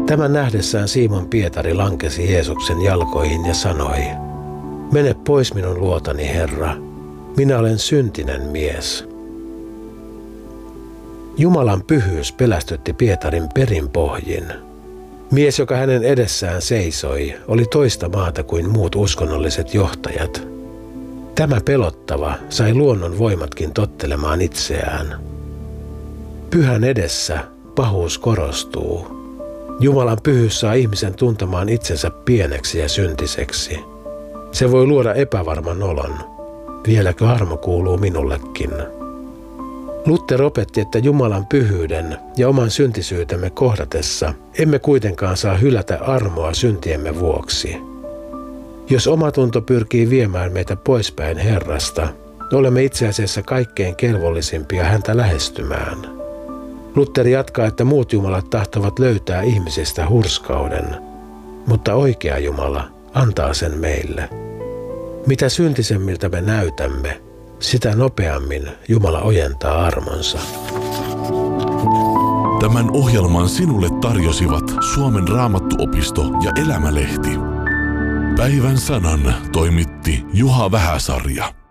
Tämän nähdessään Simon Pietari lankesi Jeesuksen jalkoihin ja sanoi, mene pois minun luotani, Herra, minä olen syntinen mies. Jumalan pyhyys pelästytti Pietarin perinpohjin. Mies, joka hänen edessään seisoi, oli toista maata kuin muut uskonnolliset johtajat. Tämä pelottava sai luonnon voimatkin tottelemaan itseään. Pyhän edessä pahuus korostuu. Jumalan pyhyys saa ihmisen tuntemaan itsensä pieneksi ja syntiseksi. Se voi luoda epävarman olon. Vieläkö armo kuuluu minullekin? Luther opetti, että Jumalan pyhyyden ja oman syntisyytemme kohdatessa emme kuitenkaan saa hylätä armoa syntiemme vuoksi. Jos omatunto pyrkii viemään meitä poispäin Herrasta, olemme itse asiassa kaikkein kelvollisimpia häntä lähestymään. Luther jatkaa, että muut jumalat tahtovat löytää ihmisistä hurskauden, mutta oikea Jumala antaa sen meille. Mitä syntisemmiltä me näytämme, sitä nopeammin Jumala ojentaa armonsa. Tämän ohjelman sinulle tarjosivat Suomen Raamattuopisto ja Elämälehti. Päivän sanan toimitti Juha Vähäsarja.